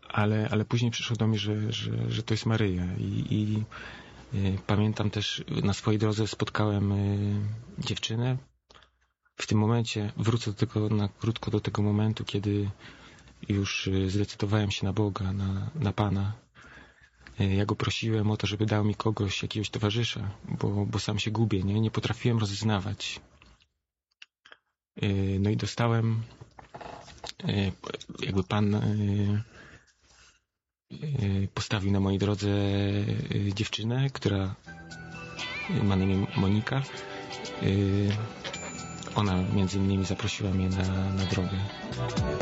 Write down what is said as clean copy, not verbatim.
ale później przyszło do mnie, że to jest Maryja i pamiętam też, na swojej drodze spotkałem dziewczynę. W tym momencie wrócę na krótko do tego momentu, kiedy już zdecydowałem się na Boga, na Pana. Ja Go prosiłem o to, żeby dał mi kogoś, jakiegoś towarzysza, bo sam się gubię, nie potrafiłem rozeznawać. No i dostałem, jakby Pan postawił na mojej drodze dziewczynę, która ma na imię Monika. Ona między innymi zaprosiła mnie na drogę.